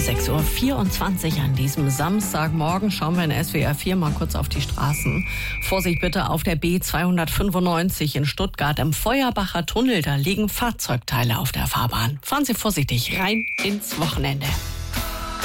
6:24 Uhr an diesem Samstagmorgen schauen wir in SWR 4 mal kurz auf die Straßen. Vorsicht bitte auf der B295 in Stuttgart im Feuerbacher Tunnel. Da liegen Fahrzeugteile auf der Fahrbahn. Fahren Sie vorsichtig rein ins Wochenende.